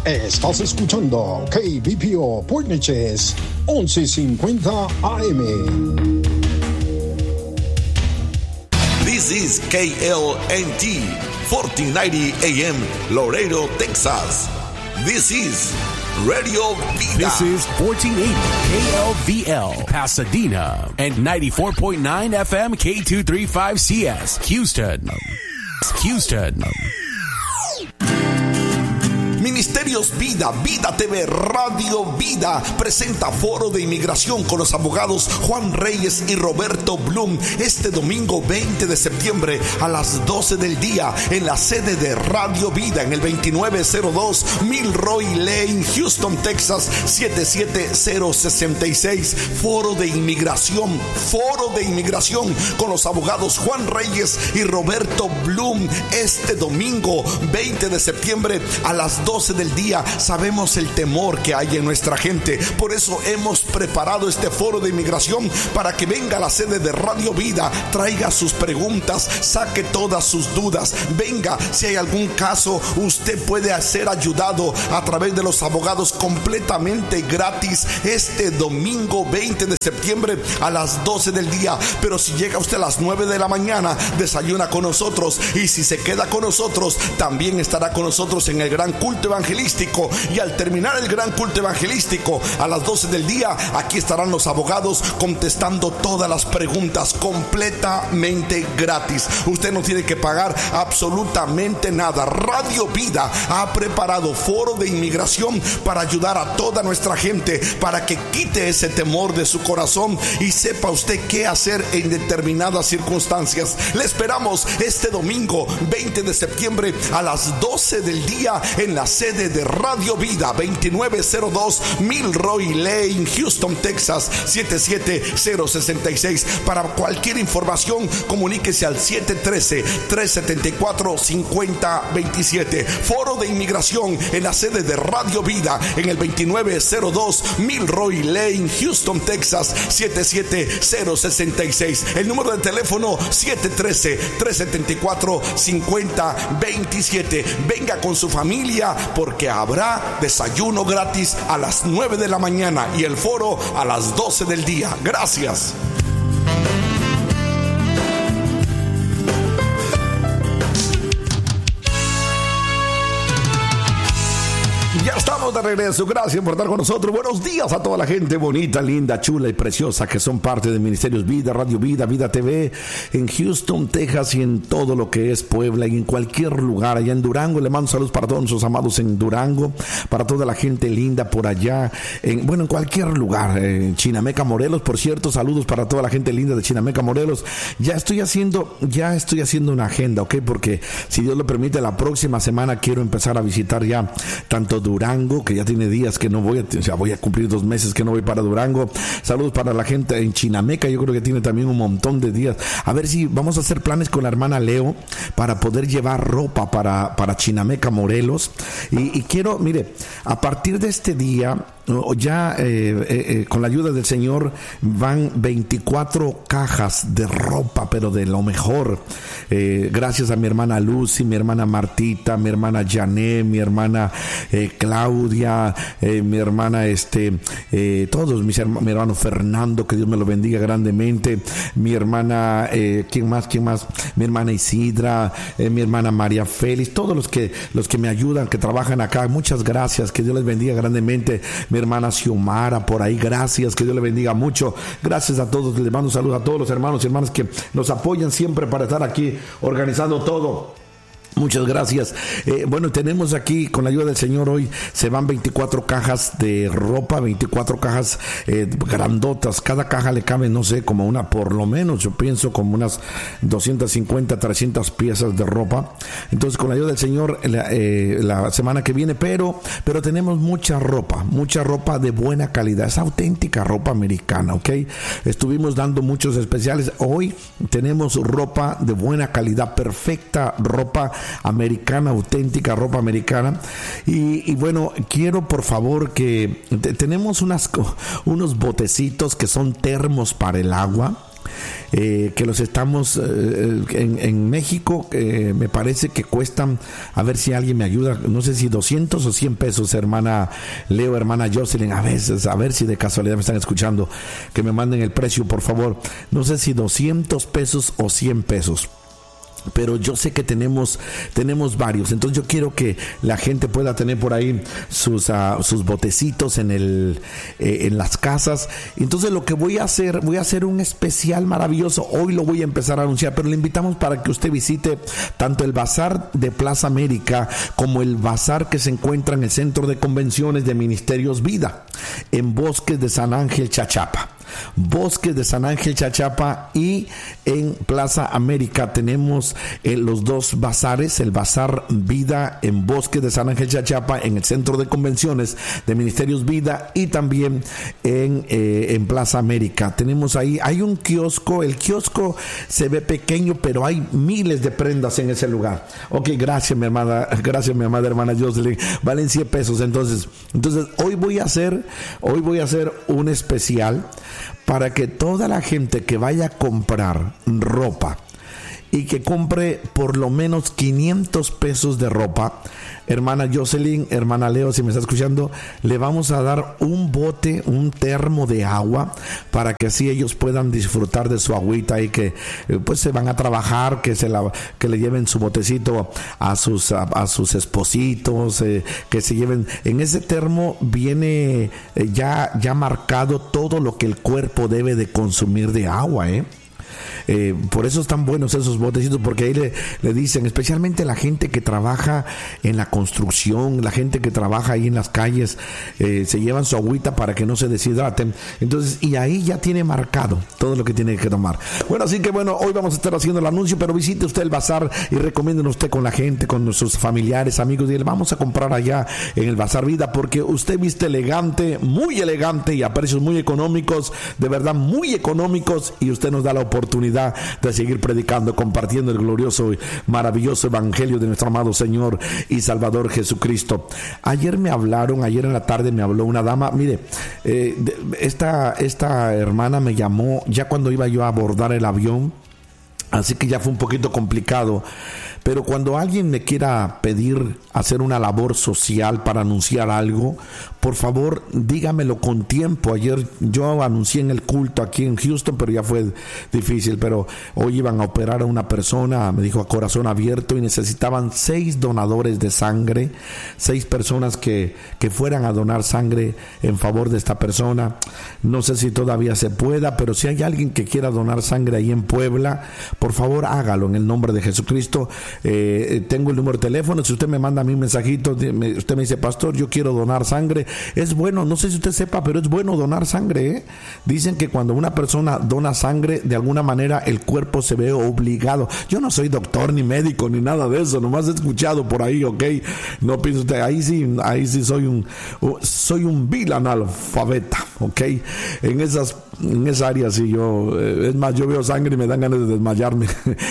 Estás escuchando KBPO Port Neches 1150 AM. This is KLNT 1490 AM Laredo, Texas. This is Radio Vida. This is 1480 KLVL Pasadena and 94.9 FM K235CS Houston. Ministerios Vida, Vida TV, Radio Vida presenta Foro de Inmigración con los abogados Juan Reyes y Roberto Blum este domingo 20 de septiembre a las 12 del día en la sede de Radio Vida en el 2902 Milroy Lane, Houston, Texas 77066. Foro de Inmigración con los abogados Juan Reyes y Roberto Blum este domingo 20 de septiembre a las 12 del día. Sabemos el temor que hay en nuestra gente, por eso hemos preparado este foro de inmigración para que venga a la sede de Radio Vida, traiga sus preguntas, saque todas sus dudas, venga, si hay algún caso usted puede ser ayudado a través de los abogados completamente gratis este domingo 20 de septiembre a las 12 del día. Pero si llega usted a las 9 de la mañana, desayuna con nosotros, y si se queda con nosotros también estará con nosotros en el gran culto evangelístico, y al terminar el gran culto evangelístico a las 12 del día, aquí estarán los abogados contestando todas las preguntas completamente gratis. Usted no tiene que pagar absolutamente nada. Radio Vida ha preparado foro de inmigración para ayudar a toda nuestra gente, para que quite ese temor de su corazón y sepa usted qué hacer en determinadas circunstancias. Le esperamos este domingo 20 de septiembre a las 12 del día en la sede de Radio Vida, 2902 Milroy Lane, Houston, Texas 77066. Para cualquier información comuníquese al 713-374-5027. Foro de inmigración en la sede de Radio Vida en el 2902 Milroy Lane, Houston, Texas 77066. El número de teléfono 713-374-5027. Venga con su familia, porque habrá desayuno gratis a las 9 de la mañana y el foro a las 12 del día. Gracias. Ya estamos de regreso. Gracias por estar con nosotros. Buenos días a toda la gente bonita, linda, chula y preciosa que son parte de Ministerios Vida, Radio Vida, Vida TV en Houston, Texas, y en todo lo que es Puebla y en cualquier lugar. Allá en Durango, le mando saludos para todos nuestros amados en Durango, para toda la gente linda por allá, en cualquier lugar. En Chinameca, Morelos, por cierto, saludos para toda la gente linda de Chinameca, Morelos. Ya estoy haciendo una agenda, ¿ok? Porque si Dios lo permite, la próxima semana quiero empezar a visitar ya tanto Durango, que ya tiene días que no voy, voy a cumplir 2 meses que no voy para Durango. Saludos para la gente en Chinameca, yo creo que tiene también un montón de días. A ver si vamos a hacer planes con la hermana Leo para poder llevar ropa para Chinameca, Morelos. Y quiero, mire, a partir de este día, ya con la ayuda del Señor van 24 cajas de ropa, pero de lo mejor. Gracias a mi hermana Lucy, mi hermana Martita, mi hermana Jané, mi hermana Claudia, mi hermana todos mis hermanos, mi hermano Fernando, que Dios me lo bendiga grandemente, mi hermana ¿quién más? Mi hermana Isidra, mi hermana María Félix, todos los que me ayudan, que trabajan acá, muchas gracias, que Dios les bendiga grandemente. Mi hermana Xiomara por ahí, gracias, que Dios le bendiga mucho. Gracias a todos, les mando un saludo a todos los hermanos y hermanas que nos apoyan siempre para estar aquí organizando todo. Muchas gracias. Bueno, tenemos aquí, con la ayuda del Señor, hoy se van 24 cajas de ropa, 24 cajas grandotas. Cada caja le cabe, no sé, como una, por lo menos, yo pienso como unas 250, 300 piezas de ropa. Entonces, con la ayuda del Señor, la semana que viene, pero tenemos mucha ropa de buena calidad. Es auténtica ropa americana, ¿ok? Estuvimos dando muchos especiales. Hoy tenemos ropa de buena calidad, perfecta ropa americana, auténtica ropa americana. Y bueno, quiero por favor que tenemos unos botecitos que son termos para el agua. que los estamos en México, me parece que cuestan, a ver si alguien me ayuda, no sé si 200 o 100 pesos, hermana Leo, hermana Jocelyn, a ver si de casualidad me están escuchando, que me manden el precio, por favor. No sé si 200 pesos o 100 pesos. Pero yo sé que tenemos varios, entonces yo quiero que la gente pueda tener por ahí sus botecitos en las casas. Entonces lo que voy a hacer un especial maravilloso. Hoy lo voy a empezar a anunciar, pero le invitamos para que usted visite tanto el bazar de Plaza América como el bazar que se encuentra en el Centro de Convenciones de Ministerios Vida, en Bosques de San Ángel, Chachapa. Bosques de San Ángel, Chachapa, y en Plaza América tenemos los dos bazares, el Bazar Vida en Bosques de San Ángel, Chachapa, en el Centro de Convenciones de Ministerios Vida, y también en Plaza América. Tenemos ahí, hay un kiosco, el kiosco se ve pequeño, pero hay miles de prendas en ese lugar. Ok, gracias mi amada hermana Jocelyn, valen 100 pesos. Entonces hoy voy a hacer un especial para que toda la gente que vaya a comprar ropa y que compre por lo menos 500 pesos de ropa, hermana Jocelyn, hermana Leo, si me está escuchando, le vamos a dar un bote, un termo de agua, para que así ellos puedan disfrutar de su agüita y que pues se van a trabajar, que le lleven su botecito a sus espositos, que se lleven. En ese termo viene ya marcado todo lo que el cuerpo debe de consumir de agua, por eso están buenos esos botecitos, porque ahí le dicen, especialmente la gente que trabaja en la construcción, la gente que trabaja ahí en las calles, se llevan su agüita para que no se deshidraten. Entonces, y ahí ya tiene marcado todo lo que tiene que tomar. Bueno, así que hoy vamos a estar haciendo el anuncio, pero visite usted el bazar y recomienden usted con la gente, con sus familiares, amigos, y vamos a comprar allá en el Bazar Vida, porque usted viste elegante, muy elegante, y a precios muy económicos, de verdad muy económicos, y usted nos da la oportunidad de seguir predicando, compartiendo el glorioso y maravilloso evangelio de nuestro amado Señor y Salvador Jesucristo. Ayer en la tarde me habló una dama. Mire, esta hermana me llamó ya cuando iba yo a abordar el avión, así que ya fue un poquito complicado. Pero cuando alguien me quiera pedir hacer una labor social para anunciar algo, por favor dígamelo con tiempo. Ayer yo anuncié en el culto aquí en Houston, pero ya fue difícil. Pero hoy iban a operar a una persona, me dijo, a corazón abierto, y necesitaban 6 donadores de sangre, 6 personas que fueran a donar sangre en favor de esta persona. No sé si todavía se pueda, pero si hay alguien que quiera donar sangre ahí en Puebla, por favor hágalo en el nombre de Jesucristo. Tengo el número de teléfono. Si usted me manda a mí un mensajito, usted me dice, pastor, yo quiero donar sangre. Es bueno, no sé si usted sepa, pero es bueno donar sangre, Dicen que cuando una persona dona sangre, de alguna manera el cuerpo se ve obligado. Yo no soy doctor, ni médico, ni nada de eso, nomás he escuchado por ahí, ok. No piense usted, ahí sí soy un vil analfabeta, ok. En esa área sí es más, yo veo sangre y me dan ganas de desmayarme.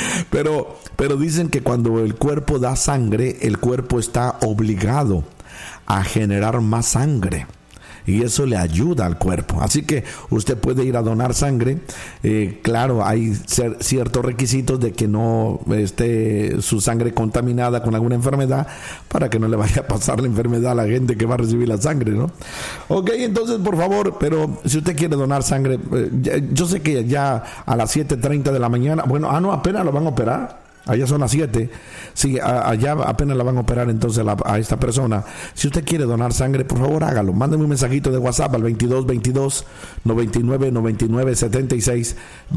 pero dicen que cuando el cuerpo da sangre, el cuerpo está obligado a generar más sangre, y eso le ayuda al cuerpo. Así que usted puede ir a donar sangre. Claro, hay ciertos requisitos de que no esté su sangre contaminada con alguna enfermedad, para que no le vaya a pasar la enfermedad a la gente que va a recibir la sangre, ¿no? Ok, entonces por favor, pero si usted quiere donar sangre, yo sé que ya a las 7:30 de la mañana, apenas lo van a operar. Allá son las 7. Sí, allá apenas la van a operar entonces a esta persona. Si usted quiere donar sangre, por favor hágalo. Mándeme un mensajito de WhatsApp al 2222 99 99 76,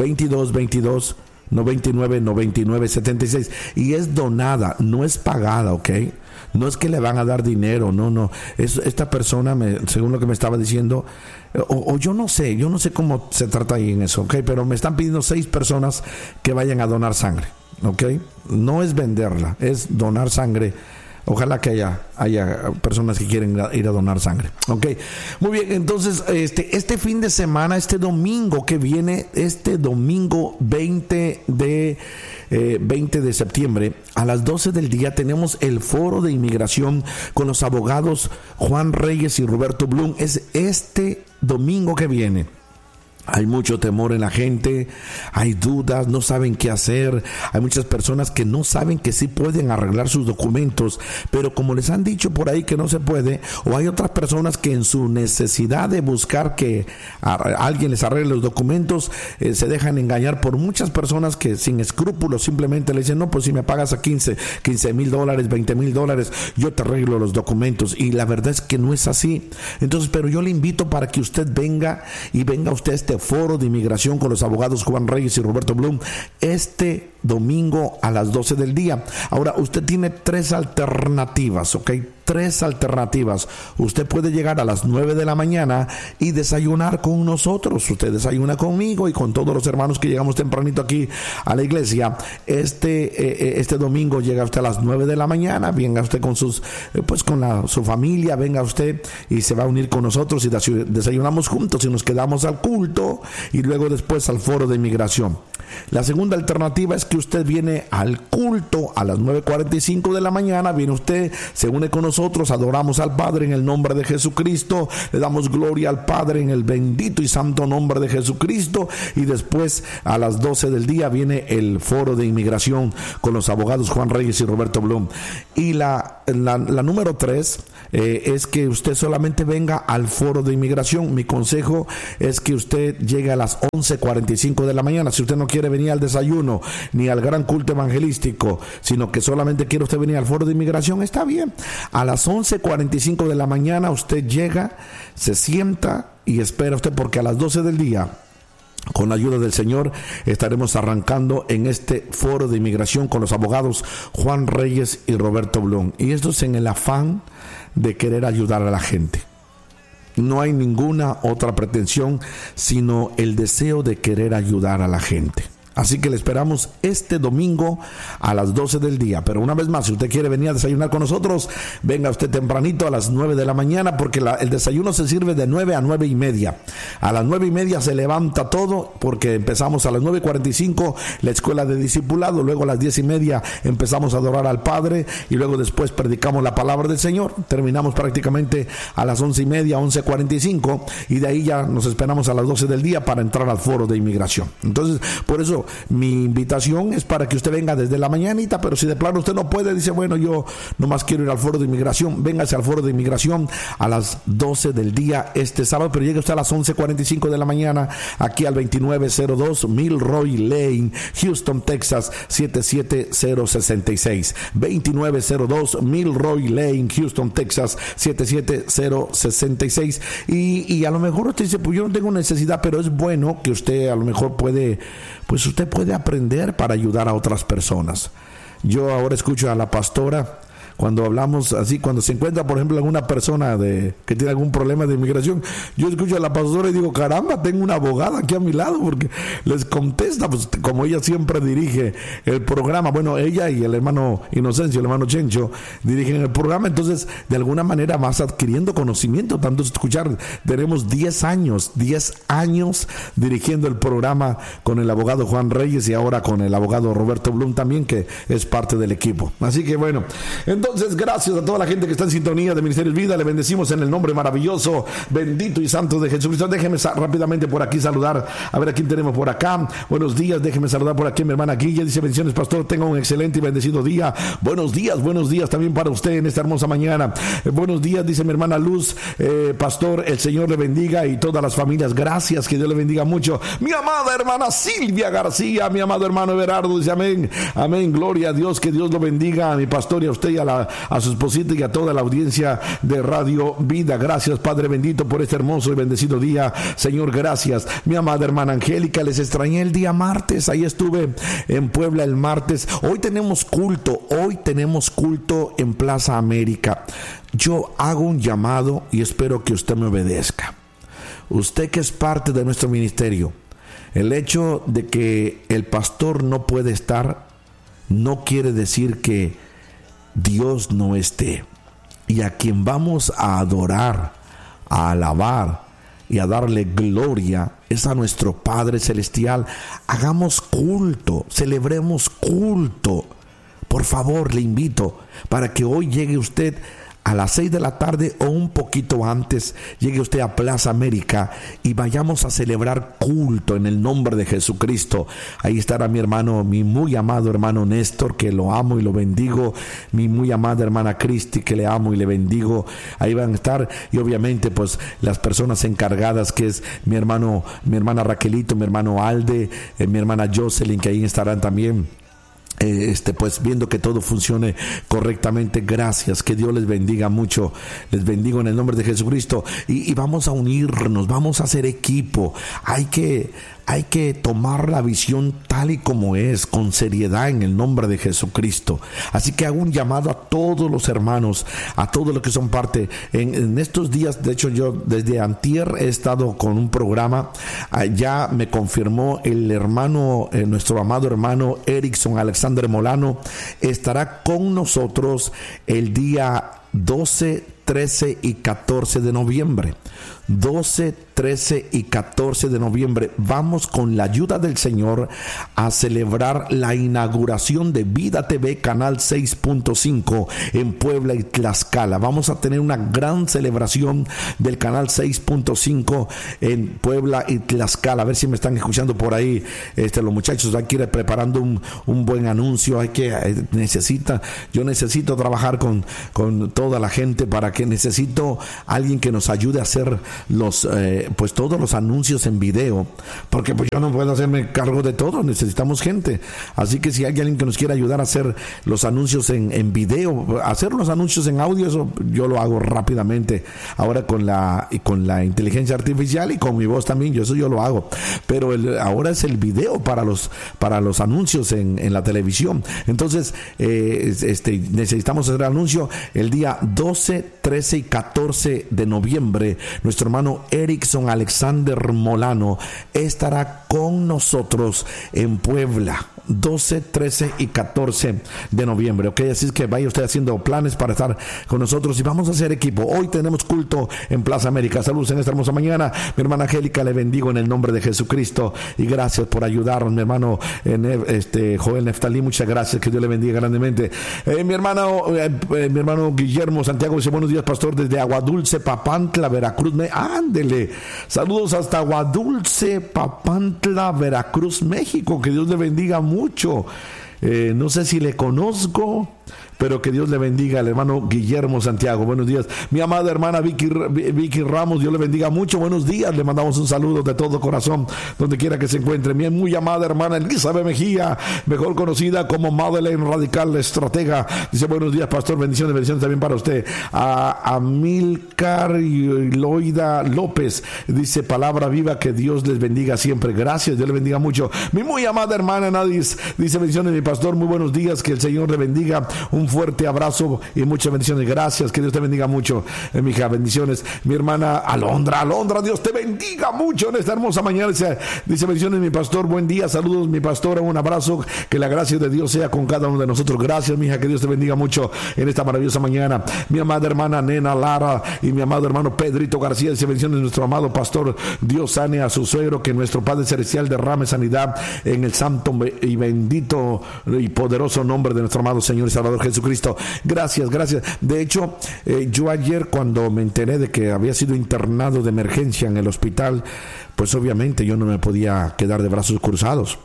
2222 99 99 76, y es donada, no es pagada, ¿ok? No es que le van a dar dinero, no. Esta persona, según lo que me estaba diciendo, o yo no sé cómo se trata ahí en eso, ¿ok? Pero me están pidiendo 6 personas que vayan a donar sangre, ¿ok? No es venderla, es donar sangre. Ojalá que haya personas que quieren ir a donar sangre. Ok, muy bien. Entonces, este fin de semana, este domingo que viene, este domingo 20 de septiembre, a las 12 del día, tenemos el foro de inmigración con los abogados Juan Reyes y Roberto Blum. Es este domingo que viene. Hay mucho temor en la gente, hay dudas, no saben qué hacer. Hay muchas personas que no saben que sí pueden arreglar sus documentos, pero como les han dicho por ahí que no se puede, o hay otras personas que en su necesidad de buscar que alguien les arregle los documentos, se dejan engañar por muchas personas que sin escrúpulos simplemente le dicen, no, pues si me pagas a $15,000, $20,000, yo te arreglo los documentos. Y la verdad es que no es así. Entonces, pero yo le invito para que usted venga usted a este foro de inmigración con los abogados Juan Reyes y Roberto Blum este domingo a las 12 del día. Ahora, usted tiene 3 alternativas, ¿ok? 3 alternativas. Usted puede llegar a las 9 de la mañana y desayunar con nosotros. Usted desayuna conmigo y con todos los hermanos que llegamos tempranito aquí a la iglesia. Este domingo llega usted a las 9 de la mañana. Venga usted con su familia. Venga usted y se va a unir con nosotros y desayunamos juntos y nos quedamos al culto y luego después al foro de inmigración. La segunda alternativa es que usted viene al culto a las 9:45 de la mañana. Viene usted, se une con nosotros, adoramos al Padre en el nombre de Jesucristo, le damos gloria al Padre en el bendito y santo nombre de Jesucristo, y después a las 12 del día viene el foro de inmigración con los abogados Juan Reyes y Roberto Blum. Y la número 3 es que usted solamente venga al foro de inmigración. Mi consejo es que usted llegue a las 11:45 de la mañana. Si usted no quiere venir al desayuno ni al gran culto evangelístico, sino que solamente quiere usted venir al foro de inmigración, está bien. A las 11:45 de la mañana usted llega, se sienta y espera usted, porque a las 12 del día, con la ayuda del Señor, estaremos arrancando en este foro de inmigración con los abogados Juan Reyes y Roberto Blum. Y esto es en el afán de querer ayudar a la gente. No hay ninguna otra pretensión, sino el deseo de querer ayudar a la gente. Así que le esperamos este domingo a las 12 del día. Pero una vez más, si usted quiere venir a desayunar con nosotros, venga usted tempranito a las 9 de la mañana, porque el desayuno se sirve de 9 a 9:30. A las 9:30 se levanta todo, porque empezamos a las 9:45 la escuela de discipulado, luego a las 10:30 empezamos a adorar al Padre, y luego después predicamos la palabra del Señor. Terminamos prácticamente a las 11:30, 11:45, y de ahí ya nos esperamos a las 12 del día para entrar al foro de inmigración. Entonces, por eso mi invitación es para que usted venga desde la mañanita, pero si de plano usted no puede, dice, bueno, yo nomás quiero ir al foro de inmigración, véngase al foro de inmigración a las 12 del día este sábado, pero llegue usted a las 11:45 de la mañana aquí al 2902 Milroy Lane, Houston, Texas 77066. 2902 Milroy Lane, Houston, Texas 77066. Y a lo mejor usted dice, pues yo no tengo necesidad, pero es bueno que usted a lo mejor puede aprender para ayudar a otras personas. Yo ahora escucho a la pastora cuando hablamos así, cuando se encuentra, por ejemplo, alguna persona que tiene algún problema de inmigración, yo escucho a la pastora y digo, caramba, tengo una abogada aquí a mi lado, porque les contesta, pues como ella siempre dirige el programa. Bueno, ella y el hermano Inocencio, el hermano Chencho, dirigen el programa. Entonces, de alguna manera vas adquiriendo conocimiento, tanto escuchar. Tenemos 10 años dirigiendo el programa con el abogado Juan Reyes y ahora con el abogado Roberto Blum también, que es parte del equipo. Así que bueno, entonces gracias a toda la gente que está en sintonía de Ministerios Vida. Le bendecimos en el nombre maravilloso, bendito y santo de Jesucristo. Déjeme rápidamente por aquí saludar, a ver a quién tenemos por acá. Buenos días, déjeme saludar por aquí a mi hermana Guilla. Dice, bendiciones pastor, tenga un excelente y bendecido día. Buenos días también para usted en esta hermosa mañana. Buenos días, dice mi hermana Luz. Pastor, el Señor le bendiga y todas las familias. Gracias, que Dios le bendiga mucho. Mi amada hermana Silvia García, mi amado hermano Everardo, dice amén, amén, gloria a Dios, que Dios lo bendiga a mi pastor y a usted y a su esposita y a toda la audiencia de Radio Vida. Gracias, Padre bendito, por este hermoso y bendecido día. Señor, gracias. Mi amada hermana Angélica, les extrañé el día martes. Ahí estuve en Puebla el martes. Hoy tenemos culto en Plaza América. Yo hago un llamado y espero que usted me obedezca. Usted que es parte de nuestro ministerio, el hecho de que el pastor no puede estar no quiere decir que Dios no esté. Y a quien vamos a adorar, a alabar y a darle gloria es a nuestro Padre Celestial. Hagamos culto, celebremos culto. Por favor, le invito para que hoy llegue usted a las 6 de la tarde o un poquito antes, llegue usted a Plaza América y vayamos a celebrar culto en el nombre de Jesucristo. Ahí estará mi hermano, mi muy amado hermano Néstor, que lo amo y lo bendigo, mi muy amada hermana Cristi, que le amo y le bendigo. Ahí van a estar, y obviamente pues las personas encargadas, que es mi hermana Raquelito, mi hermano Alde, mi hermana Jocelyn, que ahí estarán también. Pues viendo que todo funcione correctamente. Gracias, que Dios les bendiga mucho, les bendigo en el nombre de Jesucristo, y vamos a unirnos, vamos a hacer equipo. Hay que tomar la visión tal y como es, con seriedad, en el nombre de Jesucristo. Así que hago un llamado a todos los hermanos, a todos los que son parte. En estos días, de hecho, yo desde antier he estado con un programa. Ya me confirmó el hermano, nuestro amado hermano Erickson Alexander Molano, estará con nosotros el día 12, 13 y 14 de noviembre. 12, 13 y 14 de noviembre vamos, con la ayuda del Señor, a celebrar la inauguración de Vida TV Canal 6.5 en Puebla y Tlaxcala. Vamos a tener una gran celebración del Canal 6.5 en Puebla y Tlaxcala. A ver si me están escuchando por ahí, los muchachos. Hay que ir preparando un buen anuncio. Yo necesito trabajar con toda la gente, para que necesito alguien que nos ayude a hacer todos los anuncios en video, porque pues yo no puedo hacerme cargo de todo, necesitamos gente. Así que si hay alguien que nos quiera ayudar a hacer los anuncios en video, hacer los anuncios en audio, eso yo lo hago rápidamente ahora con la inteligencia artificial, y con mi voz también, eso yo lo hago. Pero ahora es el video para los anuncios en la televisión. Entonces necesitamos hacer el anuncio el día 12, 13 y 14 de noviembre. Nuestro hermano Erickson Alexander Molano estará con nosotros en Puebla. 12, 13 y 14 de noviembre, ok, así es que vaya usted haciendo planes para estar con nosotros, y vamos a hacer equipo. Hoy tenemos culto en Plaza América. Saludos en esta hermosa mañana. Mi hermana Angélica, le bendigo en el nombre de Jesucristo, y gracias por ayudarnos. Mi hermano Joel Neftalí, muchas gracias, que Dios le bendiga grandemente. Mi hermano Guillermo Santiago dice: buenos días, pastor, desde Aguadulce, Papantla, Veracruz. Ándele, saludos hasta Aguadulce, Papantla, Veracruz, México. Que Dios le bendiga mucho. No sé si le conozco, pero que Dios le bendiga al hermano Guillermo Santiago. Buenos días. Mi amada hermana Vicky Ramos, Dios le bendiga mucho. Buenos días, le mandamos un saludo de todo corazón, donde quiera que se encuentre. Mi muy amada hermana Elizabeth Mejía, mejor conocida como Madeleine Radical Estratega, dice: buenos días, pastor, bendiciones también para usted. A Amilcar y Loida López dice: palabra viva, que Dios les bendiga siempre. Gracias, Dios le bendiga mucho. Mi muy amada hermana Nadis dice: bendiciones, mi pastor, muy buenos días, que el Señor le bendiga. Un fuerte abrazo y muchas bendiciones. Gracias, que Dios te bendiga mucho, mija, bendiciones. Mi hermana Alondra, Dios te bendiga mucho en esta hermosa mañana. Dice: bendiciones, mi pastor, buen día, saludos, mi pastora, un abrazo, que la gracia de Dios sea con cada uno de nosotros. Gracias, mija, que Dios te bendiga mucho en esta maravillosa mañana. Mi amada hermana Nena Lara y mi amado hermano Pedrito García dice: bendiciones, nuestro amado pastor, Dios sane a su suegro, que nuestro Padre Celestial derrame sanidad en el santo y bendito y poderoso nombre de nuestro amado Señor y Salvador Jesucristo. Gracias. De hecho, yo ayer, cuando me enteré de que había sido internado de emergencia en el hospital, pues obviamente yo no me podía quedar de brazos cruzados.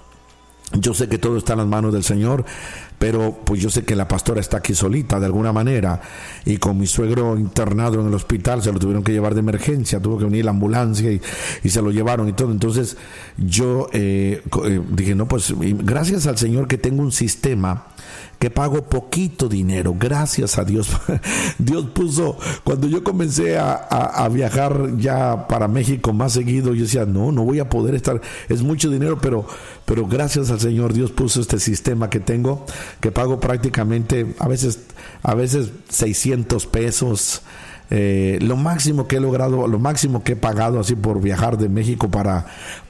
Yo sé que todo está en las manos del Señor, pero pues yo sé que la pastora está aquí solita de alguna manera, y con mi suegro internado en el hospital se lo tuvieron que llevar de emergencia, tuvo que venir la ambulancia y se lo llevaron y todo. Entonces yo dije: no, pues gracias al Señor que tengo un sistema que pago poquito dinero, gracias a Dios. Dios puso, cuando yo comencé a viajar ya para México más seguido, yo decía: no voy a poder estar, es mucho dinero, pero gracias al Señor, Dios puso este sistema que tengo, que pago prácticamente a veces 600 pesos. Lo máximo que he logrado, lo máximo que he pagado así por viajar de México para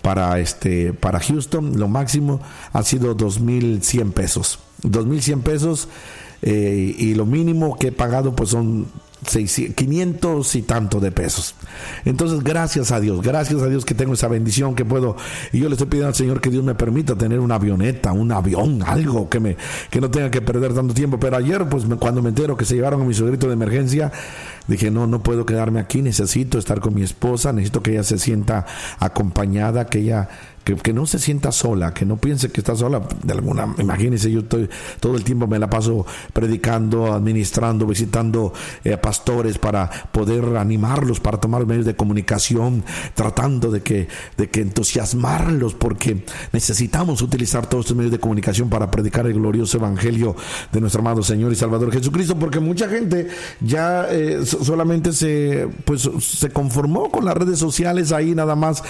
Houston, lo máximo ha sido 2,100 pesos. 2,100 pesos, y lo mínimo que he pagado pues son 500 y tanto de pesos. Entonces, gracias a Dios que tengo esa bendición, que puedo, y yo le estoy pidiendo al Señor que Dios me permita tener una avioneta, un avión, algo que no tenga que perder tanto tiempo. Pero ayer, pues cuando me entero que se llevaron a mi suegrito de emergencia, dije, no puedo quedarme aquí, necesito estar con mi esposa, necesito que ella se sienta acompañada, que no se sienta sola, que no piense que está sola. Imagínense, yo todo el tiempo me la paso predicando, administrando, visitando pastores para poder animarlos, para tomar medios de comunicación, tratando de que entusiasmarlos, porque necesitamos utilizar todos estos medios de comunicación para predicar el glorioso evangelio de nuestro amado Señor y Salvador Jesucristo, porque mucha gente ya solamente se conformó con las redes sociales ahí nada más,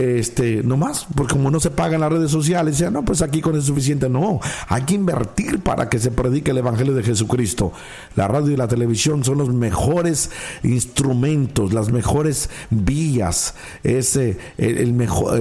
nomás, porque como no se pagan las redes sociales, decían, no, pues aquí con eso es suficiente. No, hay que invertir para que se predique el evangelio de Jesucristo. La radio y la televisión son los mejores instrumentos, las mejores vías, es el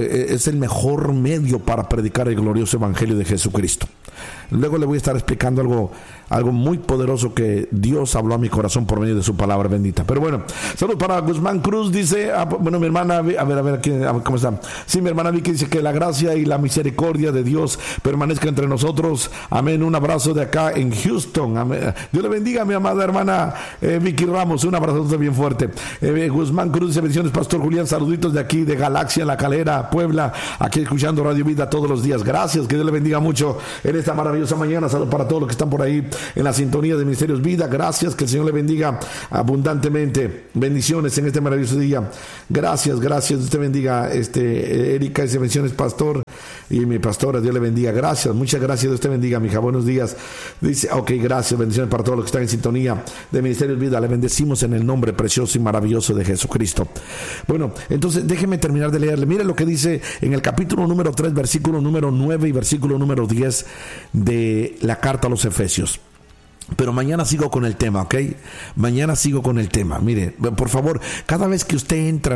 mejor medio para predicar el glorioso evangelio de Jesucristo. Luego le voy a estar explicando algo muy poderoso que Dios habló a mi corazón por medio de su palabra bendita. Pero bueno, saludos para Guzmán Cruz, dice, mi hermana, a ver, ¿cómo está? Sí, mi hermana Vicky dice que la gracia y la misericordia de Dios permanezca entre nosotros. Amén. Un abrazo de acá en Houston. Amén. Dios le bendiga a mi amada hermana Vicky Ramos. Un abrazo bien fuerte. Guzmán Cruz dice, bendiciones, Pastor Julián. Saluditos de aquí, de Galaxia, La Calera, Puebla. Aquí escuchando Radio Vida todos los días. Gracias, que Dios le bendiga mucho en esta maravillosa mañana. Saludos para todos los que están por ahí en la sintonía de Ministerios Vida. Gracias, que el Señor le bendiga abundantemente. Bendiciones en este maravilloso día. Gracias, Dios te bendiga. Erika dice, bendiciones, pastor, y mi pastora, Dios le bendiga. Gracias, muchas gracias, Dios te bendiga, mija. Buenos días. Dice, ok, gracias, bendiciones para todos los que están en sintonía de Ministerios Vida. Le bendecimos en el nombre precioso y maravilloso de Jesucristo. Bueno, entonces déjeme terminar de leerle. Mire lo que dice en el capítulo número 3, versículo número 9 y versículo número 10 de la carta a los Efesios. Pero mañana sigo con el tema, ¿ok? Mañana sigo con el tema. Mire, por favor, cada vez que usted entra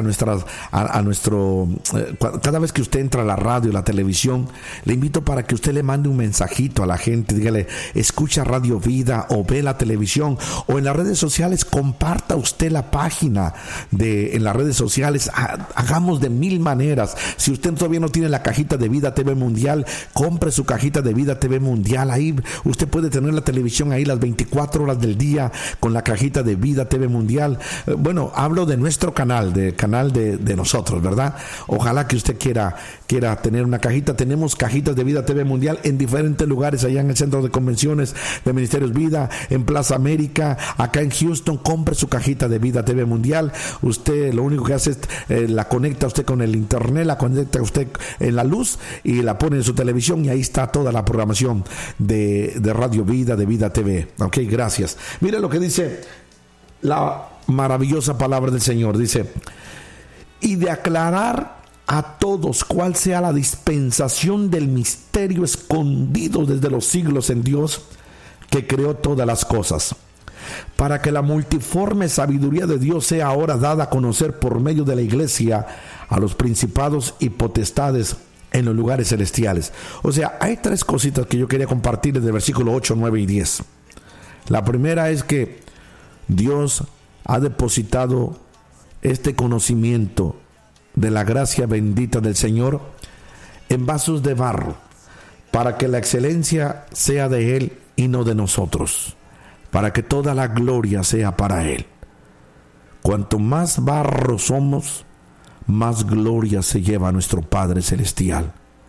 cada vez que usted entra a la radio, la televisión, le invito para que usted le mande un mensajito a la gente. Dígale, escucha Radio Vida o ve la televisión, o en las redes sociales comparta usted la página en las redes sociales. Hagamos de 1000 maneras. Si usted todavía no tiene la cajita de Vida TV Mundial, compre su cajita de Vida TV Mundial. Ahí usted puede tener la televisión ahí las 24 horas del día con la cajita de Vida TV Mundial. Bueno, hablo de nuestro canal de nosotros, ¿verdad? Ojalá que usted quiera tener una cajita. Tenemos cajitas de Vida TV Mundial en diferentes lugares, allá en el centro de convenciones de Ministerios Vida, en Plaza América, acá en Houston. Compre su cajita de Vida TV Mundial. Usted lo único que hace es la conecta usted con el internet, la conecta usted en la luz y la pone en su televisión, y ahí está toda la programación de Radio Vida, de Vida TV. Ok, gracias. Mira lo que dice la maravillosa palabra del Señor. Dice, y de aclarar a todos cuál sea la dispensación del misterio escondido desde los siglos en Dios, que creó todas las cosas, para que la multiforme sabiduría de Dios sea ahora dada a conocer por medio de la iglesia a los principados y potestades en los lugares celestiales. O sea, hay 3 cositas que yo quería compartir desde el versículo 8, 9 y 10. La primera es que Dios ha depositado este conocimiento de la gracia bendita del Señor en vasos de barro, para que la excelencia sea de Él y no de nosotros, para que toda la gloria sea para Él. Cuanto más barro somos, más gloria se lleva nuestro Padre Celestial.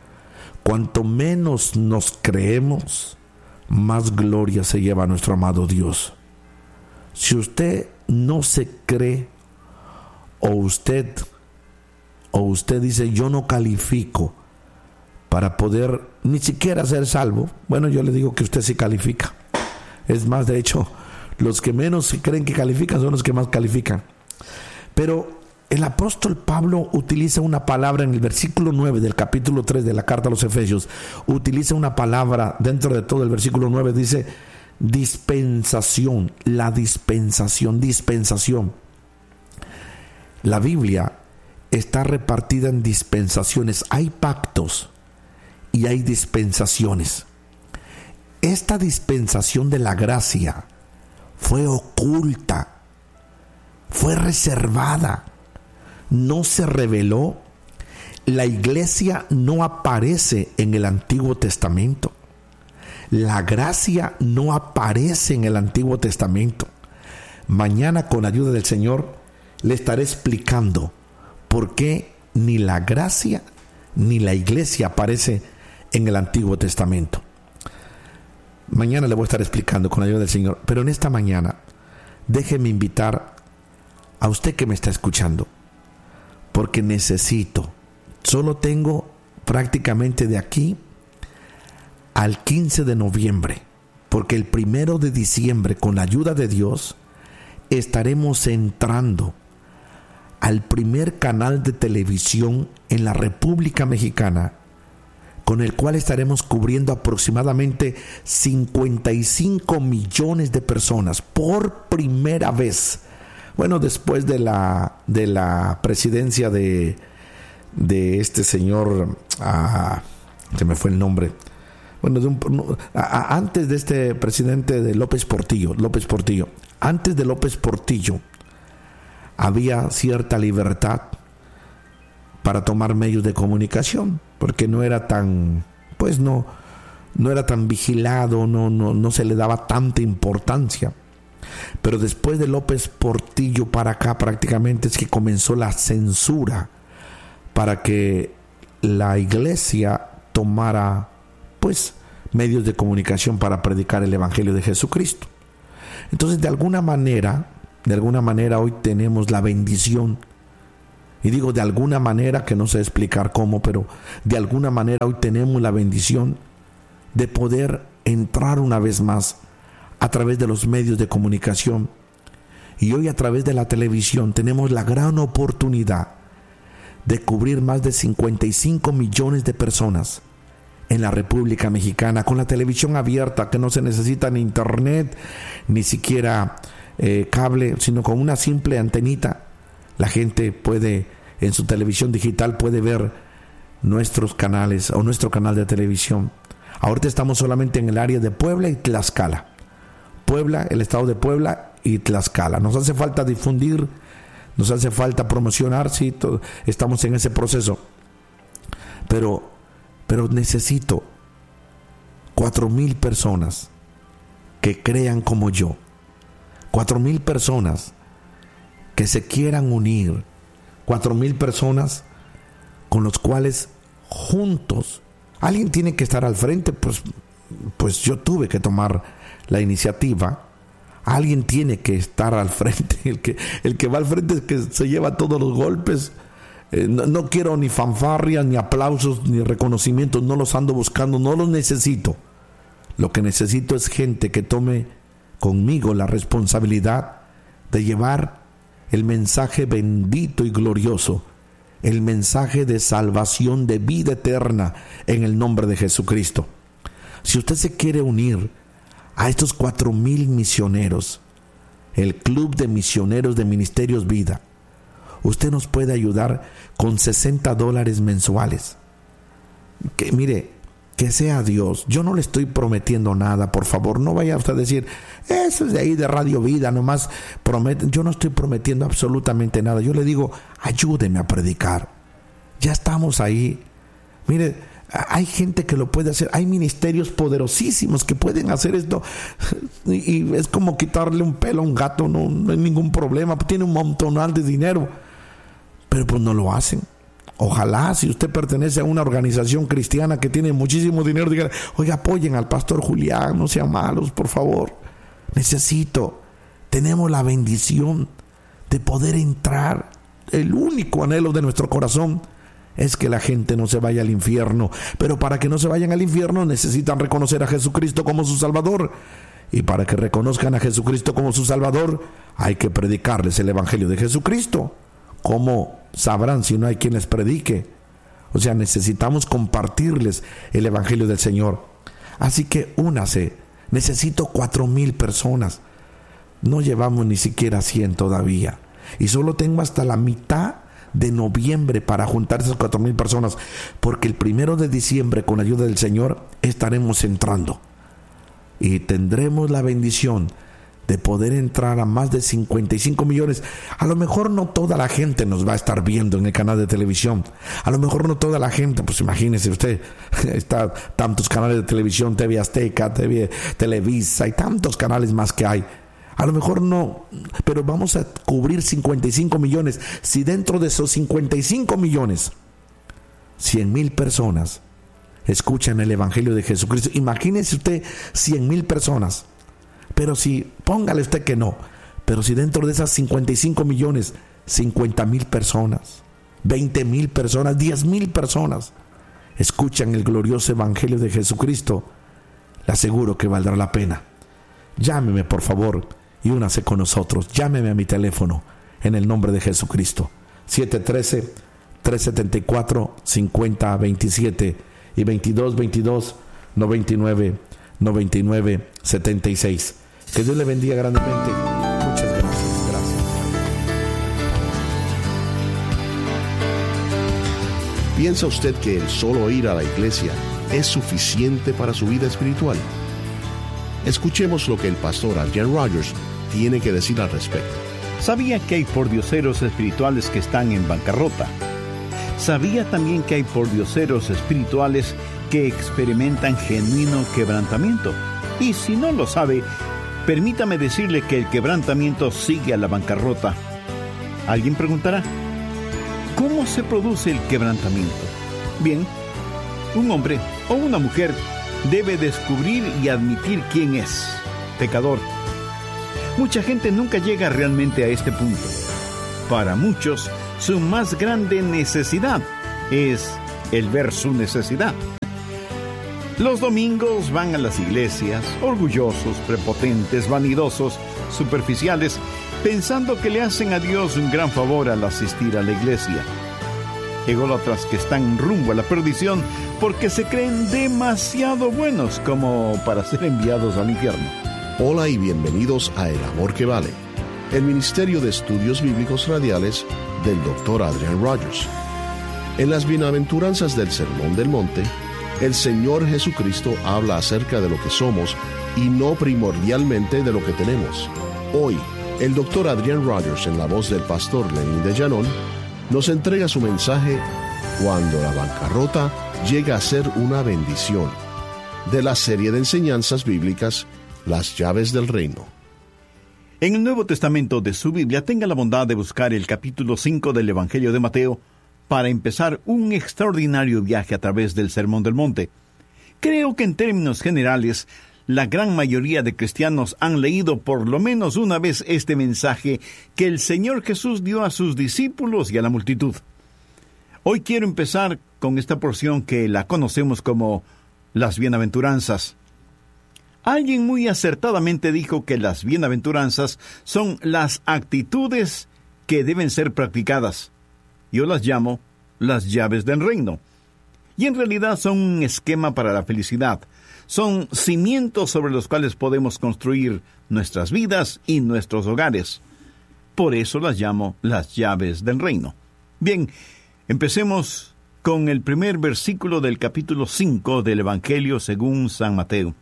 Cuanto menos nos creemos, más gloria se lleva nuestro amado Dios. Si usted no se cree, o usted dice, yo no califico para poder ni siquiera ser salvo, bueno, yo le digo que usted sí califica. Es más, de hecho, los que menos creen que califican son los que más califican. Pero el apóstol Pablo utiliza una palabra en el versículo 9 del capítulo 3 de la carta a los Efesios. Utiliza una palabra dentro de todo el versículo 9. Dice dispensación. La dispensación. La Biblia está repartida en dispensaciones. Hay pactos y hay dispensaciones. Esta dispensación de la gracia fue oculta fue reservada, no se reveló. La iglesia no aparece en el Antiguo Testamento. La gracia no aparece en el Antiguo Testamento. Mañana, con la ayuda del Señor, le estaré explicando por qué ni la gracia ni la iglesia aparece en el Antiguo Testamento. Mañana le voy a estar explicando con la ayuda del Señor, pero en esta mañana déjeme invitar a usted que me está escuchando, porque solo tengo prácticamente de aquí al 15 de noviembre, porque el 1 de diciembre, con la ayuda de Dios, estaremos entrando al primer canal de televisión en la República Mexicana, con el cual estaremos cubriendo aproximadamente 55 millones de personas por primera vez. Bueno, después de la presidencia de este señor, se me fue el nombre. Bueno, antes de este presidente de López Portillo. Antes de López Portillo había cierta libertad para tomar medios de comunicación, porque no era tan, no era tan vigilado, no se le daba tanta importancia. Pero después de López Portillo para acá, prácticamente es que comenzó la censura para que la iglesia tomara medios de comunicación para predicar el evangelio de Jesucristo. Entonces, de alguna manera hoy tenemos la bendición, y digo de alguna manera, que no sé explicar cómo, pero de alguna manera hoy tenemos la bendición de poder entrar una vez más a través de los medios de comunicación. Y hoy, a través de la televisión, tenemos la gran oportunidad de cubrir más de 55 millones de personas en la República Mexicana, con la televisión abierta, que no se necesita ni internet, ni siquiera cable, sino con una simple antenita. La gente puede, en su televisión digital, puede ver nuestros canales o nuestro canal de televisión. Ahorita estamos solamente en el área de Puebla y Tlaxcala. Puebla, el estado de Puebla y Tlaxcala. Nos hace falta difundir, nos hace falta promocionar, sí, estamos en ese proceso. Pero necesito 4,000 personas que crean como yo. 4,000 personas que se quieran unir. 4,000 personas con los cuales juntos, alguien tiene que estar al frente. Pues yo tuve que tomar la iniciativa. Alguien tiene que estar al frente. El que va al frente es que se lleva todos los golpes. No quiero ni fanfarrias, ni aplausos, ni reconocimientos. No los ando buscando, no los necesito. Lo que necesito es gente que tome conmigo la responsabilidad de llevar el mensaje bendito y glorioso, el mensaje de salvación, de vida eterna, en el nombre de Jesucristo. Si usted se quiere unir a estos 4,000 misioneros, el Club de Misioneros de Ministerios Vida, usted nos puede ayudar con $60 mensuales. Que mire, que sea Dios. Yo no le estoy prometiendo nada, por favor. No vaya usted a decir, eso es de ahí de Radio Vida, nomás prometen. Yo no estoy prometiendo absolutamente nada. Yo le digo, ayúdeme a predicar. Ya estamos ahí. Mire, hay gente que lo puede hacer. Hay ministerios poderosísimos que pueden hacer esto. Y es como quitarle un pelo a un gato. No hay ningún problema. Tiene un montonal de dinero. Pero pues no lo hacen. Ojalá, si usted pertenece a una organización cristiana que tiene muchísimo dinero, diga, oye, apoyen al pastor Julián, no sean malos, por favor. Tenemos la bendición de poder entrar. El único anhelo de nuestro corazón es que la gente no se vaya al infierno. Pero para que no se vayan al infierno necesitan reconocer a Jesucristo como su Salvador. Y para que reconozcan a Jesucristo como su Salvador, hay que predicarles el Evangelio de Jesucristo. ¿Cómo sabrán si no hay quien les predique? O sea, necesitamos compartirles el Evangelio del Señor. Así que únase. Necesito 4,000 personas. No llevamos ni siquiera 100 todavía. Y solo tengo hasta la mitad de noviembre para juntar esas 4,000 personas. Porque el 1 de diciembre, con la ayuda del Señor, estaremos entrando. Y tendremos la bendición de poder entrar a más de 55 millones. A lo mejor no toda la gente nos va a estar viendo en el canal de televisión. A lo mejor no toda la gente, pues imagínese usted, está tantos canales de televisión, TV Azteca, TV Televisa y tantos canales más que hay. A lo mejor no, pero vamos a cubrir 55 millones. Si dentro de esos 55 millones, 100,000 personas escuchan el Evangelio de Jesucristo. Imagínese usted 100,000 personas. Pero si, póngale usted que no, pero si dentro de esas 55 millones, 50,000 personas, 20,000 personas, 10,000 personas escuchan el glorioso Evangelio de Jesucristo, le aseguro que valdrá la pena. Llámeme por favor y únase con nosotros. Llámeme a mi teléfono en el nombre de Jesucristo. 713-374-5027 y 2222-99-99-76. Que Dios le bendiga grandemente. Muchas gracias. ¿Piensa usted que el solo ir a la iglesia es suficiente para su vida espiritual? Escuchemos lo que el pastor Adrian Rogers tiene que decir al respecto. ¿Sabía que hay pordioseros espirituales que están en bancarrota? ¿Sabía también que hay pordioseros espirituales que experimentan genuino quebrantamiento? Y si no lo sabe, permítame decirle que el quebrantamiento sigue a la bancarrota. Alguien preguntará, ¿cómo se produce el quebrantamiento? Bien, un hombre o una mujer debe descubrir y admitir quién es, pecador. Mucha gente nunca llega realmente a este punto. Para muchos, su más grande necesidad es el ver su necesidad. Los domingos van a las iglesias, orgullosos, prepotentes, vanidosos, superficiales, pensando que le hacen a Dios un gran favor al asistir a la iglesia. Ególatras que están rumbo a la perdición porque se creen demasiado buenos como para ser enviados al infierno. Hola y bienvenidos a El Amor que Vale, el Ministerio de Estudios Bíblicos Radiales del Dr. Adrian Rogers. En las bienaventuranzas del Sermón del Monte, el Señor Jesucristo habla acerca de lo que somos y no primordialmente de lo que tenemos. Hoy, el Dr. Adrian Rogers, en la voz del pastor Lenín de Llanón, nos entrega su mensaje Cuando la bancarrota llega a ser una bendición, de la serie de enseñanzas bíblicas Las llaves del reino. En el Nuevo Testamento de su Biblia, tenga la bondad de buscar el capítulo 5 del Evangelio de Mateo para empezar un extraordinario viaje a través del Sermón del Monte. Creo que en términos generales, la gran mayoría de cristianos han leído por lo menos una vez este mensaje que el Señor Jesús dio a sus discípulos y a la multitud. Hoy quiero empezar con esta porción que la conocemos como las bienaventuranzas. Alguien muy acertadamente dijo que las bienaventuranzas son las actitudes que deben ser practicadas. Yo las llamo las llaves del reino. Y en realidad son un esquema para la felicidad. Son cimientos sobre los cuales podemos construir nuestras vidas y nuestros hogares. Por eso las llamo las llaves del reino. Bien, empecemos con el primer versículo del capítulo 5 del Evangelio según San Mateo.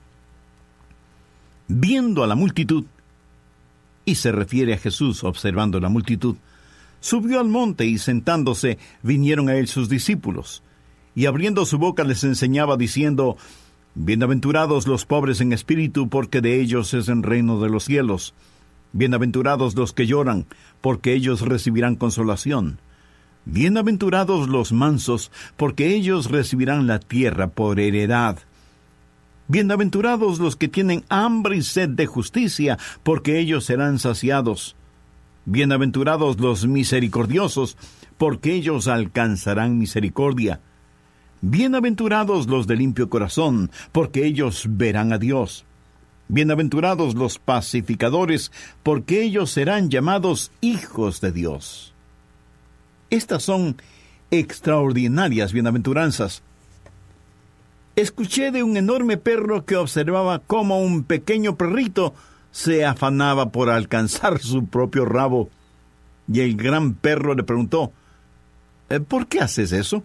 Viendo a la multitud, y se refiere a Jesús observando la multitud, subió al monte y sentándose vinieron a él sus discípulos, y abriendo su boca les enseñaba diciendo: Bienaventurados los pobres en espíritu, porque de ellos es el reino de los cielos. Bienaventurados los que lloran, porque ellos recibirán consolación. Bienaventurados los mansos, porque ellos recibirán la tierra por heredad. Bienaventurados los que tienen hambre y sed de justicia, porque ellos serán saciados. Bienaventurados los misericordiosos, porque ellos alcanzarán misericordia. Bienaventurados los de limpio corazón, porque ellos verán a Dios. Bienaventurados los pacificadores, porque ellos serán llamados hijos de Dios. Estas son extraordinarias bienaventuranzas. Escuché de un enorme perro que observaba cómo un pequeño perrito se afanaba por alcanzar su propio rabo. Y el gran perro le preguntó: ¿por qué haces eso?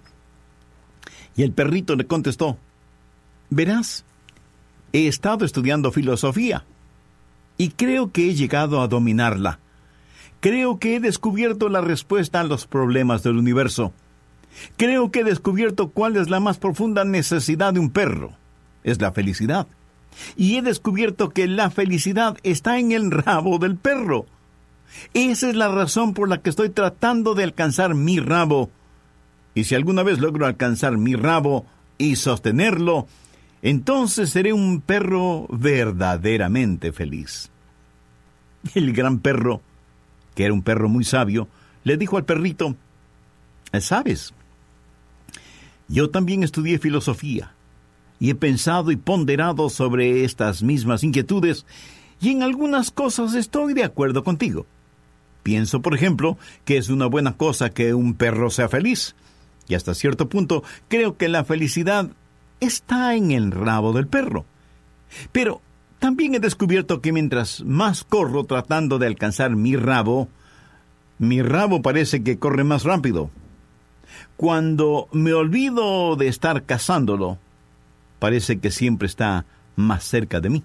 Y el perrito le contestó: verás, he estado estudiando filosofía. y creo que he llegado a dominarla. Creo que he descubierto la respuesta a los problemas del universo. Creo que he descubierto cuál es la más profunda necesidad de un perro. Es la felicidad. Y he descubierto que la felicidad está en el rabo del perro. Esa es la razón por la que estoy tratando de alcanzar mi rabo. Y si alguna vez logro alcanzar mi rabo y sostenerlo, entonces seré un perro verdaderamente feliz. El gran perro, que era un perro muy sabio, le dijo al perrito: ¿sabes? Yo también estudié filosofía y he pensado y ponderado sobre estas mismas inquietudes, y en algunas cosas estoy de acuerdo contigo. Pienso, por ejemplo, que es una buena cosa que un perro sea feliz, y hasta cierto punto creo que la felicidad está en el rabo del perro. Pero también he descubierto que mientras más corro tratando de alcanzar mi rabo parece que corre más rápido. Cuando me olvido de estar cazándolo, parece que siempre está más cerca de mí.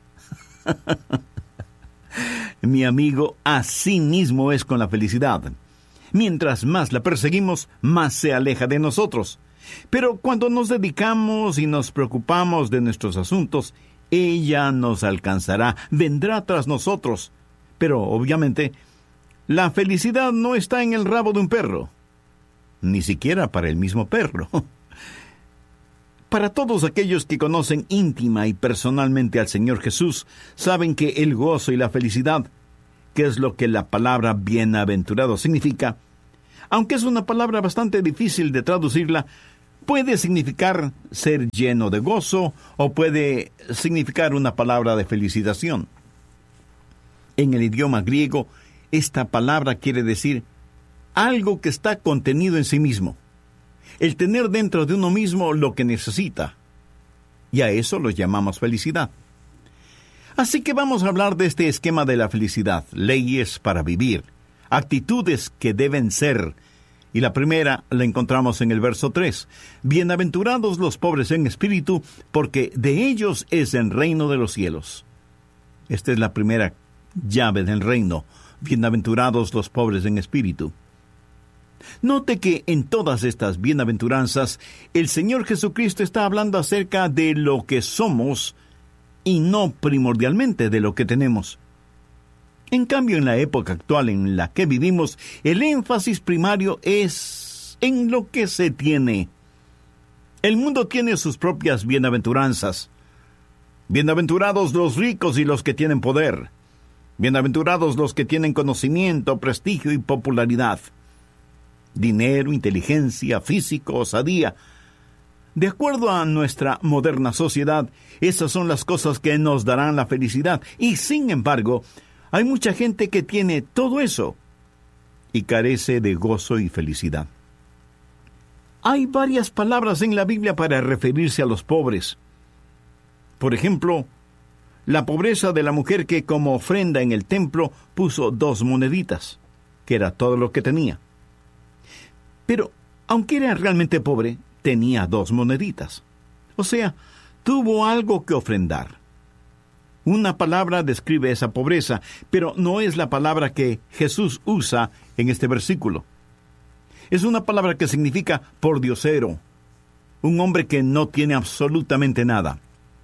Mi amigo, así mismo es con la felicidad. Mientras más la perseguimos, más se aleja de nosotros. Pero cuando nos dedicamos y nos preocupamos de nuestros asuntos, ella nos alcanzará, vendrá tras nosotros. Pero, obviamente, la felicidad no está en el rabo de un perro, ni siquiera para el mismo perro. Para todos aquellos que conocen íntima y personalmente al Señor Jesús, saben que el gozo y la felicidad, que es lo que la palabra bienaventurado significa, aunque es una palabra bastante difícil de traducirla, puede significar ser lleno de gozo o puede significar una palabra de felicitación. En el idioma griego, esta palabra quiere decir algo que está contenido en sí mismo. El tener dentro de uno mismo lo que necesita. Y a eso lo llamamos felicidad. Así que vamos a hablar de este esquema de la felicidad, leyes para vivir, actitudes que deben ser. Y la primera la encontramos en el verso 3. Bienaventurados los pobres en espíritu, porque de ellos es el reino de los cielos. Esta es la primera llave del reino. Bienaventurados los pobres en espíritu. Note que en todas estas bienaventuranzas, el Señor Jesucristo está hablando acerca de lo que somos y no primordialmente de lo que tenemos. En cambio, en la época actual en la que vivimos, el énfasis primario es en lo que se tiene. El mundo tiene sus propias bienaventuranzas. Bienaventurados los ricos y los que tienen poder. Bienaventurados los que tienen conocimiento, prestigio y popularidad. Dinero, inteligencia, físico, osadía. De acuerdo a nuestra moderna sociedad, esas son las cosas que nos darán la felicidad. Y sin embargo, hay mucha gente que tiene todo eso y carece de gozo y felicidad. Hay varias palabras en la Biblia para referirse a los pobres. Por ejemplo, la pobreza de la mujer que como ofrenda en el templo puso 2 moneditas, que era todo lo que tenía. Pero, aunque era realmente pobre, tenía 2 moneditas. O sea, tuvo algo que ofrendar. Una palabra describe esa pobreza, pero no es la palabra que Jesús usa en este versículo. Es una palabra que significa pordiosero, un hombre que no tiene absolutamente nada.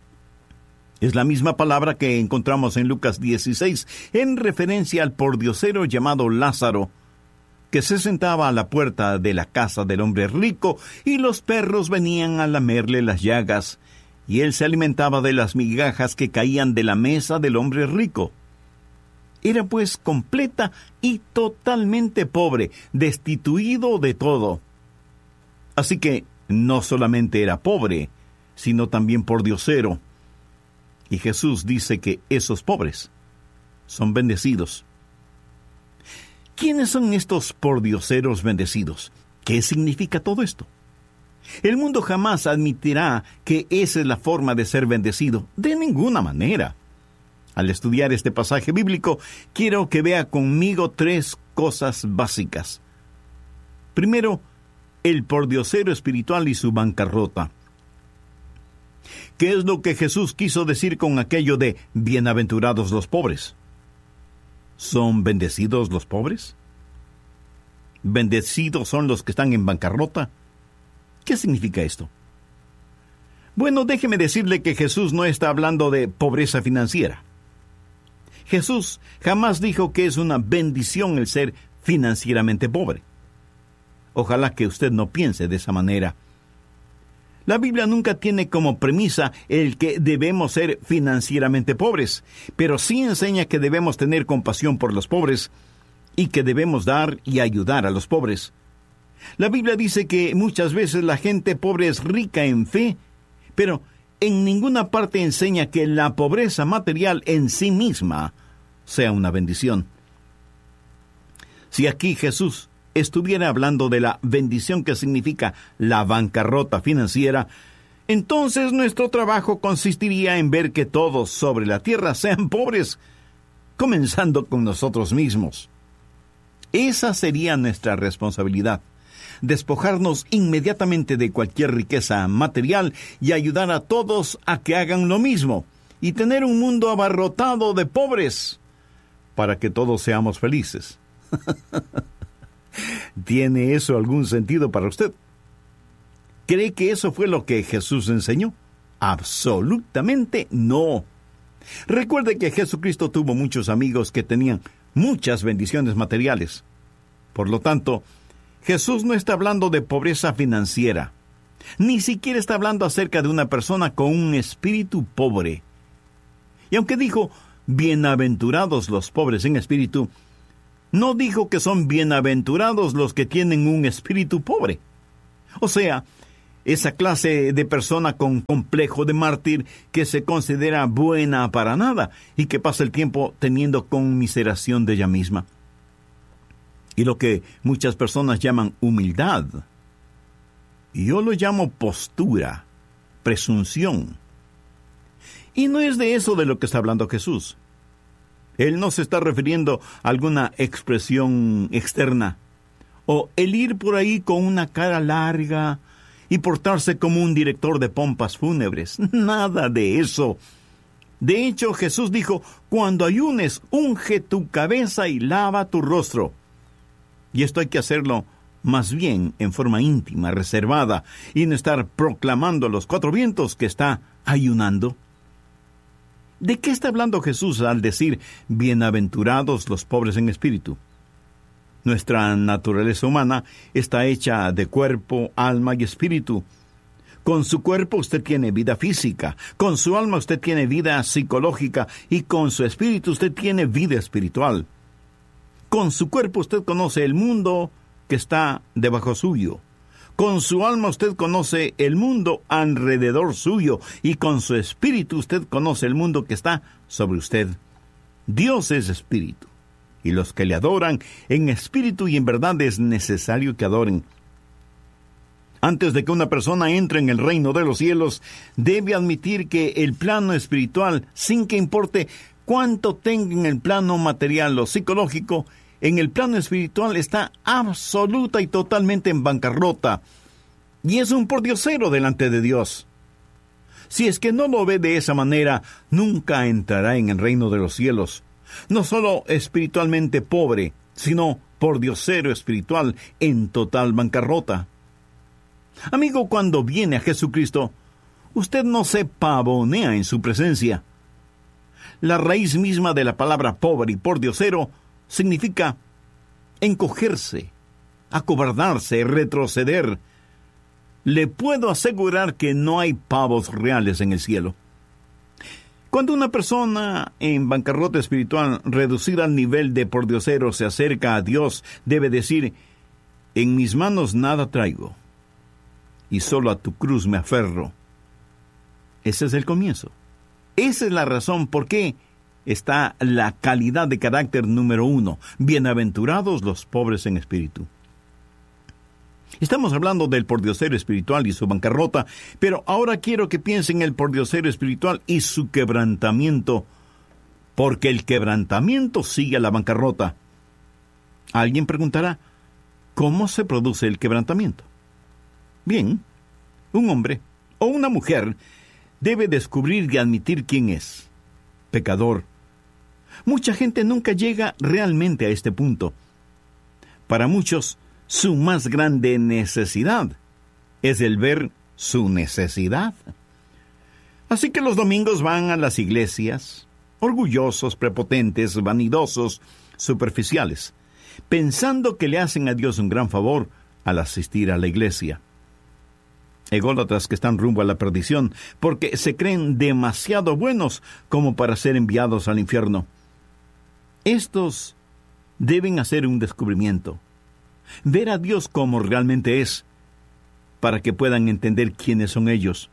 Es la misma palabra que encontramos en Lucas 16, en referencia al pordiosero llamado Lázaro, que se sentaba a la puerta de la casa del hombre rico, y los perros venían a lamerle las llagas, y él se alimentaba de las migajas que caían de la mesa del hombre rico. Era pues completa y totalmente pobre, destituido de todo. Así que no solamente era pobre, sino también pordiosero. Y Jesús dice que esos pobres son bendecidos. ¿Quiénes son estos pordioseros bendecidos? ¿Qué significa todo esto? El mundo jamás admitirá que esa es la forma de ser bendecido, de ninguna manera. Al estudiar este pasaje bíblico, quiero que vea conmigo 3 cosas básicas. Primero, el pordiosero espiritual y su bancarrota. ¿Qué es lo que Jesús quiso decir con aquello de bienaventurados los pobres? ¿Son bendecidos los pobres? ¿Bendecidos son los que están en bancarrota? ¿Qué significa esto? Bueno, déjeme decirle que Jesús no está hablando de pobreza financiera. Jesús jamás dijo que es una bendición el ser financieramente pobre. Ojalá que usted no piense de esa manera. La Biblia nunca tiene como premisa el que debemos ser financieramente pobres, pero sí enseña que debemos tener compasión por los pobres y que debemos dar y ayudar a los pobres. La Biblia dice que muchas veces la gente pobre es rica en fe, pero en ninguna parte enseña que la pobreza material en sí misma sea una bendición. Si aquí Jesús estuviera hablando de la bendición que significa la bancarrota financiera, entonces nuestro trabajo consistiría en ver que todos sobre la tierra sean pobres, comenzando con nosotros mismos. Esa sería nuestra responsabilidad. Despojarnos inmediatamente de cualquier riqueza material y ayudar a todos a que hagan lo mismo, y tener un mundo abarrotado de pobres, para que todos seamos felices. ¿Tiene eso algún sentido para usted? ¿Cree que eso fue lo que Jesús enseñó? Absolutamente no. Recuerde que Jesucristo tuvo muchos amigos que tenían muchas bendiciones materiales. Por lo tanto, Jesús no está hablando de pobreza financiera. Ni siquiera está hablando acerca de una persona con un espíritu pobre. Y aunque dijo, bienaventurados los pobres en espíritu, no dijo que son bienaventurados los que tienen un espíritu pobre. O sea, esa clase de persona con complejo de mártir que se considera buena para nada y que pasa el tiempo teniendo conmiseración de ella misma. Y lo que muchas personas llaman humildad, yo lo llamo postura, presunción. Y no es de eso de lo que está hablando Jesús. Él no se está refiriendo a alguna expresión externa, o el ir por ahí con una cara larga y portarse como un director de pompas fúnebres. Nada de eso. De hecho, Jesús dijo, cuando ayunes, unge tu cabeza y lava tu rostro. Y esto hay que hacerlo más bien en forma íntima, reservada, y no estar proclamando a los cuatro vientos que está ayunando. ¿De qué está hablando Jesús al decir, bienaventurados los pobres en espíritu? Nuestra naturaleza humana está hecha de cuerpo, alma y espíritu. Con su cuerpo usted tiene vida física, con su alma usted tiene vida psicológica y con su espíritu usted tiene vida espiritual. Con su cuerpo usted conoce el mundo que está debajo suyo. Con su alma usted conoce el mundo alrededor suyo y con su espíritu usted conoce el mundo que está sobre usted. Dios es espíritu y los que le adoran en espíritu y en verdad es necesario que adoren. Antes de que una persona entre en el reino de los cielos, debe admitir que el plano espiritual, sin que importe cuánto tenga en el plano material o psicológico, en el plano espiritual está absoluta y totalmente en bancarrota, y es un pordiosero delante de Dios. Si es que no lo ve de esa manera, nunca entrará en el reino de los cielos. No solo espiritualmente pobre, sino pordiosero espiritual en total bancarrota. Amigo, cuando viene a Jesucristo, usted no se pavonea en su presencia. La raíz misma de la palabra pobre y pordiosero significa encogerse, acobardarse, retroceder. Le puedo asegurar que no hay pavos reales en el cielo. Cuando una persona en bancarrota espiritual, reducida al nivel de pordiosero, se acerca a Dios, debe decir, en mis manos nada traigo, y solo a tu cruz me aferro. Ese es el comienzo. Esa es la razón por qué está la calidad de carácter número 1. Bienaventurados los pobres en espíritu. Estamos hablando del pordiosero espiritual y su bancarrota, pero ahora quiero que piensen en el pordiosero espiritual y su quebrantamiento, porque el quebrantamiento sigue a la bancarrota. Alguien preguntará, ¿cómo se produce el quebrantamiento? Bien, un hombre o una mujer debe descubrir y admitir quién es: pecador. Mucha gente nunca llega realmente a este punto. Para muchos, su más grande necesidad es el ver su necesidad. Así que los domingos van a las iglesias, orgullosos, prepotentes, vanidosos, superficiales, pensando que le hacen a Dios un gran favor al asistir a la iglesia. Ególatras que están rumbo a la perdición, porque se creen demasiado buenos como para ser enviados al infierno. Estos deben hacer un descubrimiento, ver a Dios como realmente es, para que puedan entender quiénes son ellos.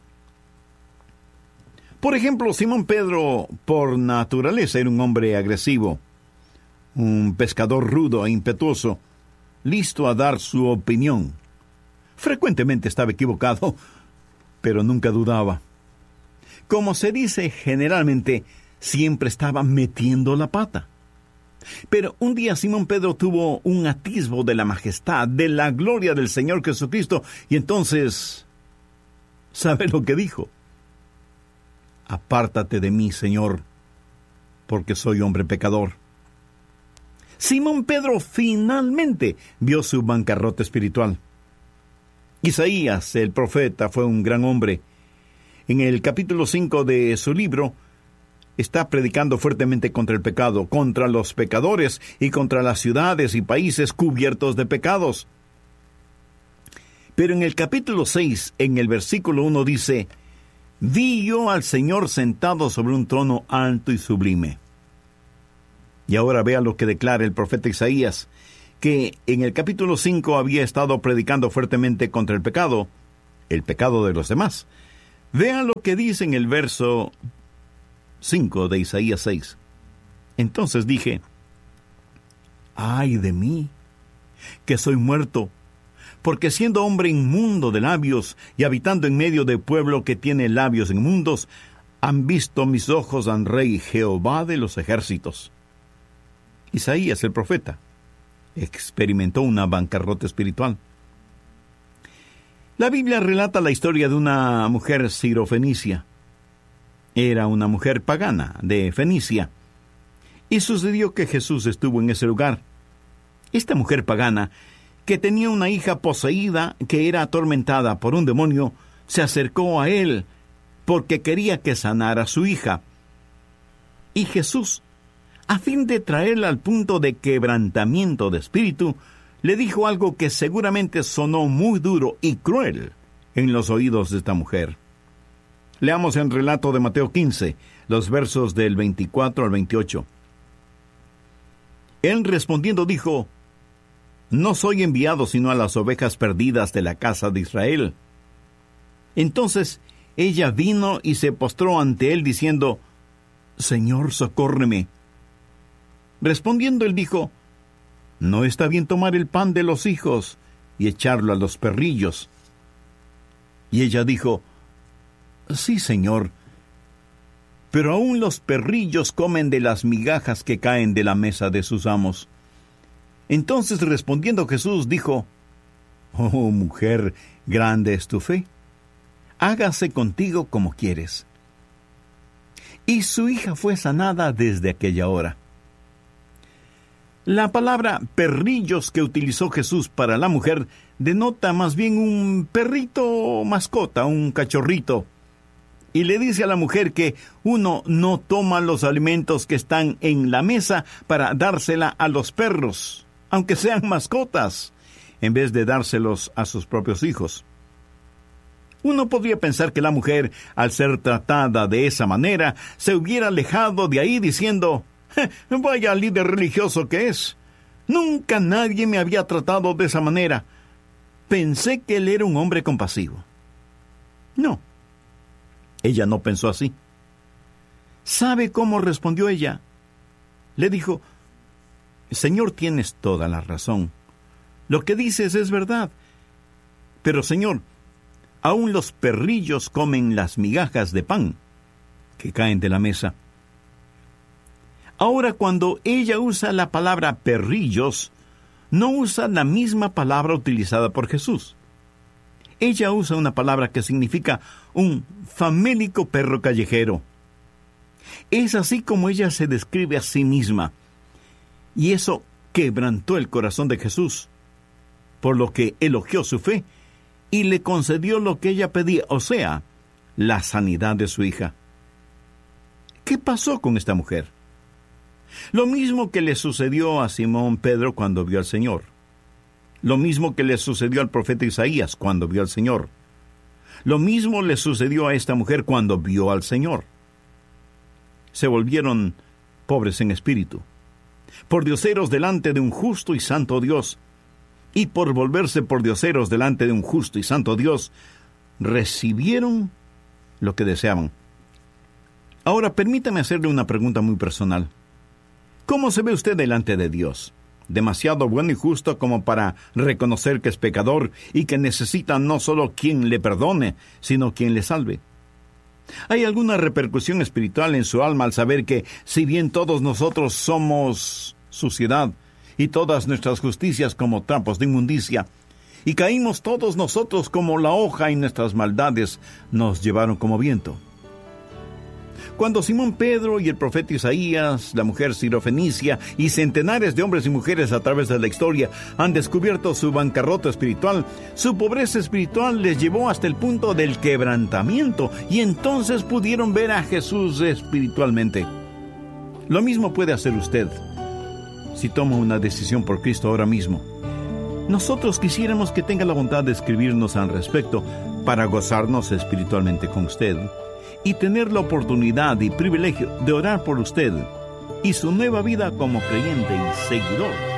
Por ejemplo, Simón Pedro, por naturaleza, era un hombre agresivo, un pescador rudo e impetuoso, listo a dar su opinión. Frecuentemente estaba equivocado, pero nunca dudaba. Como se dice generalmente, siempre estaba metiendo la pata. Pero un día Simón Pedro tuvo un atisbo de la majestad, de la gloria del Señor Jesucristo, y entonces, ¿sabe lo que dijo? Apártate de mí, Señor, porque soy hombre pecador. Simón Pedro finalmente vio su bancarrota espiritual. Isaías, el profeta, fue un gran hombre. En el capítulo 5 de su libro, está predicando fuertemente contra el pecado, contra los pecadores y contra las ciudades y países cubiertos de pecados. Pero en el capítulo 6, en el versículo 1 dice: vi yo al Señor sentado sobre un trono alto y sublime. Y ahora vea lo que declara el profeta Isaías, que en el capítulo 5 había estado predicando fuertemente contra el pecado de los demás. Vean lo que dice en el verso 5 de Isaías 6. Entonces dije: ¡ay de mí, que soy muerto! Porque siendo hombre inmundo de labios y habitando en medio de pueblo que tiene labios inmundos, han visto mis ojos al Rey Jehová de los ejércitos. Isaías, el profeta, experimentó una bancarrota espiritual. La Biblia relata la historia de una mujer sirofenicia. Era una mujer pagana de Fenicia. Y sucedió que Jesús estuvo en ese lugar. Esta mujer pagana, que tenía una hija poseída, que era atormentada por un demonio, se acercó a él porque quería que sanara a su hija. Y Jesús, a fin de traerla al punto de quebrantamiento de espíritu, le dijo algo que seguramente sonó muy duro y cruel en los oídos de esta mujer. Leamos el relato de Mateo 15, los versos del 24 al 28. Él respondiendo dijo: no soy enviado sino a las ovejas perdidas de la casa de Israel. Entonces ella vino y se postró ante él diciendo: Señor, socórreme. Respondiendo él dijo: no está bien tomar el pan de los hijos y echarlo a los perrillos. Y ella dijo: sí, Señor, pero aún los perrillos comen de las migajas que caen de la mesa de sus amos. Entonces respondiendo Jesús dijo: oh mujer, grande es tu fe, hágase contigo como quieres. Y su hija fue sanada desde aquella hora. La palabra perrillos que utilizó Jesús para la mujer denota más bien un perrito mascota, un cachorrito. Y le dice a la mujer que uno no toma los alimentos que están en la mesa para dársela a los perros, aunque sean mascotas, en vez de dárselos a sus propios hijos. Uno podría pensar que la mujer, al ser tratada de esa manera, se hubiera alejado de ahí diciendo: vaya líder religioso que es. Nunca nadie me había tratado de esa manera. Pensé que él era un hombre compasivo. No, ella no pensó así. ¿Sabe cómo respondió ella? Le dijo: Señor, tienes toda la razón. Lo que dices es verdad. Pero, Señor, aún los perrillos comen las migajas de pan que caen de la mesa. Ahora, cuando ella usa la palabra perrillos, no usa la misma palabra utilizada por Jesús. Ella usa una palabra que significa un famélico perro callejero. Es así como ella se describe a sí misma. Y eso quebrantó el corazón de Jesús, por lo que elogió su fe y le concedió lo que ella pedía, o sea, la sanidad de su hija. ¿Qué pasó con esta mujer? Lo mismo que le sucedió a Simón Pedro cuando vio al Señor. Lo mismo que le sucedió al profeta Isaías cuando vio al Señor. Lo mismo le sucedió a esta mujer cuando vio al Señor. Se volvieron pobres en espíritu, pordioseros delante de un justo y santo Dios. Y por volverse pordioseros delante de un justo y santo Dios, recibieron lo que deseaban. Ahora, permítame hacerle una pregunta muy personal. ¿Cómo se ve usted delante de Dios? ¿Demasiado bueno y justo como para reconocer que es pecador y que necesita no solo quien le perdone, sino quien le salve? ¿Hay alguna repercusión espiritual en su alma al saber que, si bien todos nosotros somos suciedad, y todas nuestras justicias como trapos de inmundicia, y caímos todos nosotros como la hoja y nuestras maldades nos llevaron como viento? Cuando Simón Pedro y el profeta Isaías, la mujer sirofenicia y centenares de hombres y mujeres a través de la historia han descubierto su bancarrota espiritual, su pobreza espiritual les llevó hasta el punto del quebrantamiento, y entonces pudieron ver a Jesús espiritualmente. Lo mismo puede hacer usted si toma una decisión por Cristo ahora mismo. Nosotros quisiéramos que tenga la bondad de escribirnos al respecto para gozarnos espiritualmente con usted y tener la oportunidad y privilegio de orar por usted y su nueva vida como creyente y seguidor